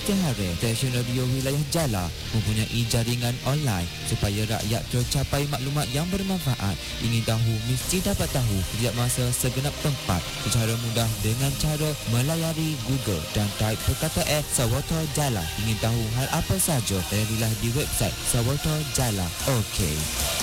Istiharah Stesen Radio Wilayah Jala mempunyai jaringan online supaya rakyat tercapai maklumat yang bermanfaat. Ingin tahu mesti dapat tahu setiap masa segenap tempat secara mudah dengan cara melayari Google dan type perkataan Sawata Jala. Ingin tahu hal apa saja, layarilah di website Sawata Jala. Okey.